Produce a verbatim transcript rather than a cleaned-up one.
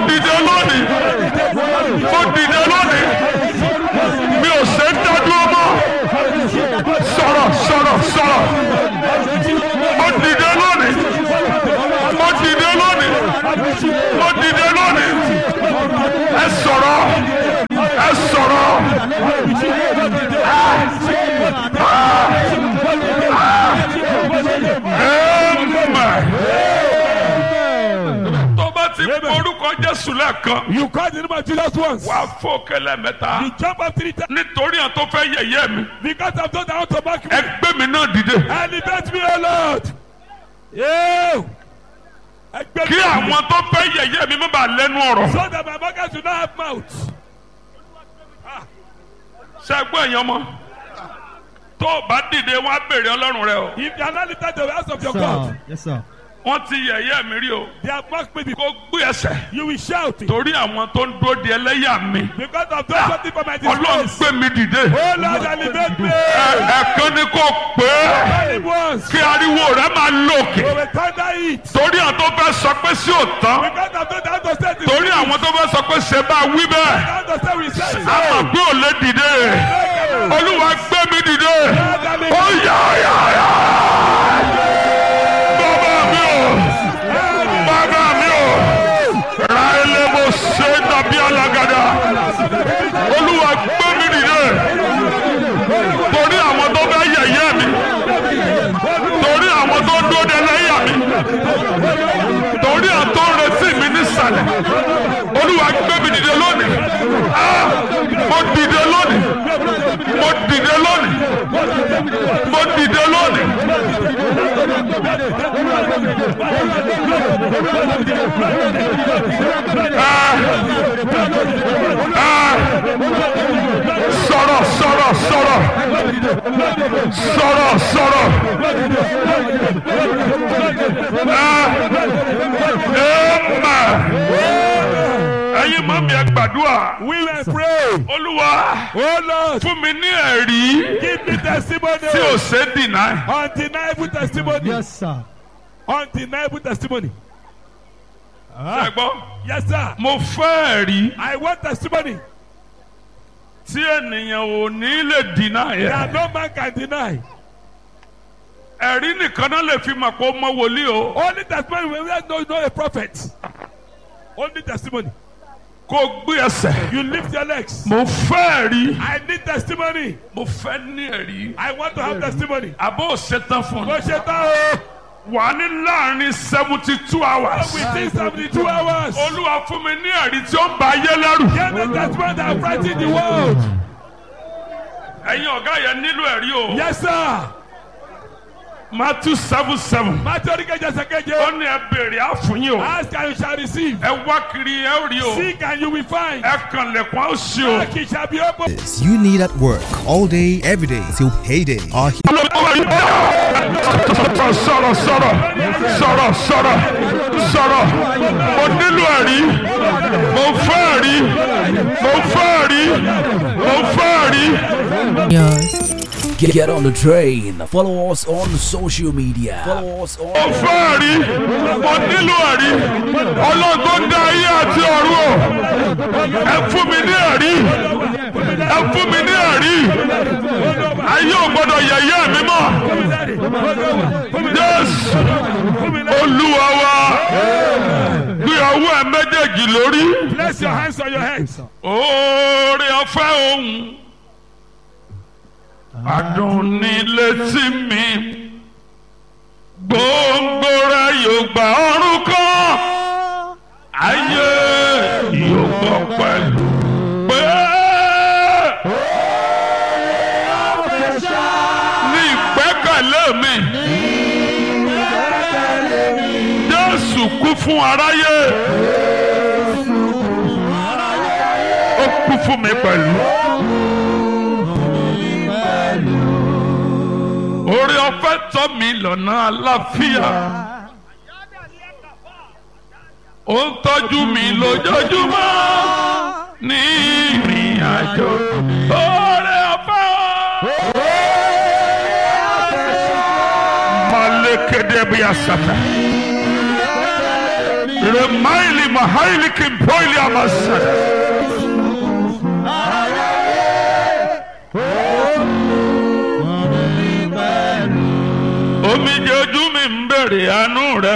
dìde lónìí mo dìde lónìí mi ò ṣe ń dájú ọmọ sọ̀rọ̀ sọ̀rọ̀ sọ̀rọ̀ mo dìde lónìí mo dìde lónìí mo dìde lónìí ẹ sọ̀rọ̀ ẹ sọ̀rọ̀ tó bá ti orúkọ Jésù lẹ́ẹ̀kan. You call the name of Jesus once. wà á fò kẹlẹ́ mẹ́ta. You jump up three times. nítorí àwọn tó fẹ́ yẹ̀yẹ́ mi. Because I've done that to back me. ẹ gbé mi náà dìde. Elevate me, O Lord. Yeah. kí àwọn tó fẹ́ yẹ̀yẹ́ mi má bàa lẹ́nu ọ̀rọ̀. So that my mockers do not have mouth. ṣé ẹ gbọ́ ẹ̀yàn mọ́? tó o bá dìde wọn á béèrè Ọlọ́run rẹ o. If you are not lifted to the house of your Yes, God, sir. Yes, sir. wọ́n ti yẹ̀yẹ́ mi rí o. they have mocked me kó before. gbé ẹsẹ̀. You will shout it. torí àwọn tó ń dúró di ẹlẹ́yà mi. Because I've done something for my Ọlọ́run disgrace. gbé mi dìde. Oh Lord, elevate me. ẹ̀ẹ̀kan ni kò pé Only once. kí ariwo rẹ máa lòkè. We will thunder it. torí àwọn tó fẹ́ sọ pé sí òtán. Because I've done that to say this. torí àwọn tó fẹ́ sọ pé ṣe bá wí bẹ́ẹ̀. That to say we say. a mọ̀ pé ò lè dìde. Olúwa gbé mi dìde. ó yá yá yá. bàbá mi ò bàbá mi ò ra ilé mo ṣe dàbí alágàdá. Olúwa gbé mi dìde. torí àwọn tó fẹ́ yẹ̀yẹ́ mi. torí àwọn tó dóde lẹ́yà mi. torí àwọn tó ń retí mi nísàlẹ̀. Olúwa gbé mi dìde lónìí. Ah! mo dìde lónìí. mo dìde lónìí. mo dìde lónìí. Ah! Ah! sọ̀rọ̀ sọ̀rọ̀ sọ̀rọ̀ sọ̀rọ̀ sọ̀rọ̀. Ah! Amen. ẹ̀yin mọ́ mi ẹ gbàdúrà. We will pray. Olúwa Oh Lord, fún mi ní ẹ̀rí give me testimony. tí ò ṣe é dìnnà. Undeniable testimony. Yes, sir. Undeniable testimony. Ṣé gbọ́? Yes, sir. Mo fẹ́ ẹ̀rí I want testimony tí ènìyàn ò ní lè dìnnà that yẹn. no man can deny. ẹ̀rí nìkan náà lè fi mọ̀ pé ó mọ wòlíì o. Only testimony when we don't know a prophet. Only testimony. Kó o gbé ẹsẹ̀. You lift your legs. Mo fẹ́ ẹ̀rí. I need testimony. Mo fẹ́ ní ẹ̀rí. I want to have testimony. Àbó ò ṣetán fún Mo mi. ṣe tán o. Wà ní láàrin seventy two hours. Within seventy two hours. Olúwa fún mi ní ẹ̀rí tí ó ń ba ayé lẹ́rù. Give me testimony that frighten the world. Ẹ̀yin ọ̀gá yẹn nílò ẹ̀rí o. Yes, sir. Matthew seven seven. Matthew oníkejì ẹsẹ̀ keje. Ó ní ẹ béèrè á fún yín o. Ask and you shall receive. Ẹ wá kiri ẹ ó rí o. Seek and you will find. Ẹ kànlẹ̀kùn á ó ṣí o. Knock, it shall be opened. You need at work all day, every day till payday. Our sọ̀rọ̀ sọ̀rọ̀ sọ̀rọ̀ sọ̀rọ̀ sọ̀rọ̀ sọ̀rọ̀ mo nílò ẹ̀rí mo fẹ́ ẹ̀rí mo fẹ́ ẹ̀rí mo fẹ́ ẹ̀rí. Get, get on the train. Follow us on social media. Follow us on. mo fẹ́ ẹ̀rí mo nílò ẹ̀rí ọlọ́gbọ́n dá ayé àti ọ̀run o ẹ fún mi ní ẹ̀rí ẹ fún mi ní ẹ̀rí ayé ò gbọ́dọ̀ yẹ̀yẹ́ mi mọ́ Jésù Olúwa wa gbé ọwọ́ ẹ méjèèjì lórí. Place your hands on your heads. Oore ọ̀fẹ́ ohun adùn ní létí mi gbòǹgbò rẹ̀ yóò gba ọ̀run kan ayé yóò gbọ́ pẹ̀lú pé ní ìgbẹ́kẹ̀lé mi Jésù kú fún aráyé ó kú fún mi pẹ̀lú. Oore ọ̀fẹ́ tọ́ mi lọ́nà àlàáfíà. Ó ń tọ́jú mi lójoojúmọ́ ní ìrìn àjò. Oore ọ̀fẹ́ o. Malekede bí asata. Remaili mahaili kimpoili amasada. Omi jẹ́ ojú mi ń bèrè àánú rẹ.